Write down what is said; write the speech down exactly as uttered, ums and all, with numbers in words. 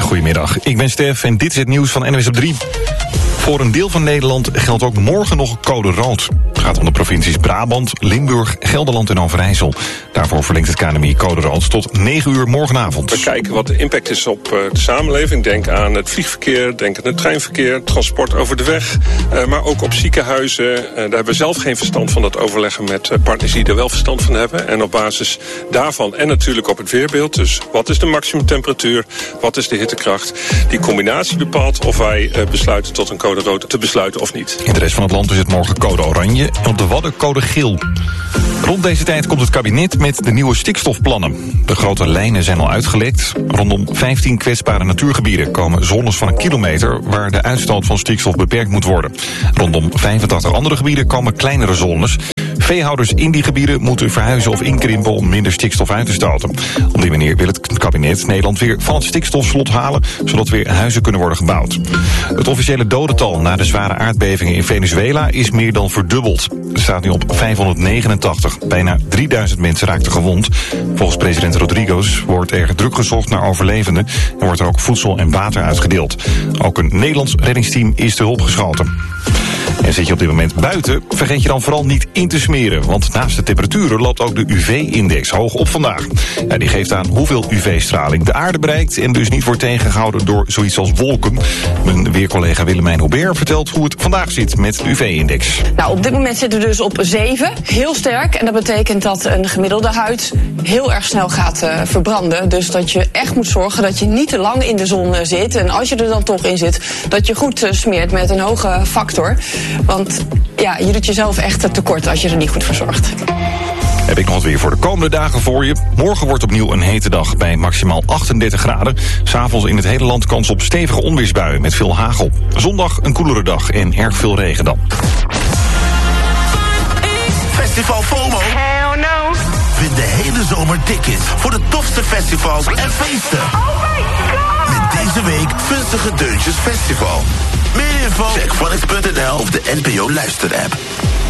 Goedemiddag, ik ben Stef en dit is het nieuws van N W S op drie. Voor een deel van Nederland geldt ook morgen nog code rood. Het gaat om de provincies Brabant, Limburg, Gelderland en Overijssel. Daarvoor verlengt het K N M I code rood tot negen uur morgenavond. We kijken wat de impact is op uh, de samenleving. Denk aan het vliegverkeer, denk aan het treinverkeer, transport over de weg. Uh, maar ook op ziekenhuizen. Uh, daar hebben we zelf geen verstand van, dat overleggen met uh, partners die er wel verstand van hebben. En op basis daarvan en natuurlijk op het weerbeeld. Dus wat is de maximumtemperatuur, wat is de hittekracht. Die combinatie bepaalt of wij uh, besluiten tot een code rood te besluiten of niet. In de rest van het land is het morgen code oranje en op de Wadden code geel. Rond deze tijd komt het kabinet met de nieuwe stikstofplannen. De grote lijnen zijn al uitgelekt. Rondom vijftien kwetsbare natuurgebieden komen zones van een kilometer waar de uitstoot van stikstof beperkt moet worden. Rondom vijfentachtig andere gebieden komen kleinere zones. Veehouders in die gebieden moeten verhuizen of inkrimpen om minder stikstof uit te stoten. Op die manier wil het kabinet Nederland weer van het stikstofslot halen, zodat weer huizen kunnen worden gebouwd. Het officiële dodental na de zware aardbevingen in Venezuela is meer dan verdubbeld. Het staat nu op vijfhonderdnegenentachtig. Bijna drieduizend mensen raakten gewond. Volgens president Rodriguez wordt er druk gezocht naar overlevenden en wordt er ook voedsel en water uitgedeeld. Ook een Nederlands reddingsteam is te hulp geschoten. En zit je op dit moment buiten, vergeet je dan vooral niet in te smeren. Want naast de temperaturen loopt ook de U V-index hoog op vandaag. Ja, die geeft aan hoeveel U V-straling de aarde bereikt en dus niet wordt tegengehouden door zoiets als wolken. Mijn weercollega Willemijn Hubert vertelt hoe het vandaag zit met de U V-index. Nou, op dit moment zitten we dus op zeven, heel sterk. En dat betekent dat een gemiddelde huid heel erg snel gaat uh, verbranden. Dus dat je echt moet zorgen dat je niet te lang in de zon uh, zit. En als je er dan toch in zit, dat je goed uh, smeert met een hoge factor. Want ja, je doet jezelf echt tekort als je er niet goed voor zorgt. Heb ik nog wat weer voor de komende dagen voor je. Morgen wordt opnieuw een hete dag bij maximaal achtendertig graden. 'S Avonds in het hele land kans op stevige onweersbuien met veel hagel. Zondag een koelere dag en erg veel regen dan. Festival FOMO. Hell no. Vind de hele zomer tickets voor de tofste festivals en feesten. Oh my god. Met deze week Gunstige Deuntjes Festival. Meer info check Phonics punt n l of de N P O luisterapp.